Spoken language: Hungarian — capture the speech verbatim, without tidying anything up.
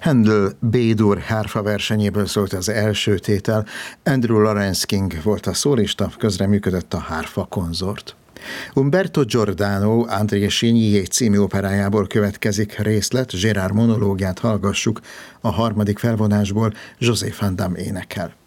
Handel B-dur hárfa versenyéből szólt az első tétel, Andrew Lawrence King volt a szólista, közreműködött a hárfa konzort. Umberto Giordano André Chénier című operájából következik részlet, Gérard monológiát hallgassuk, a harmadik felvonásból José Van Damme énekel.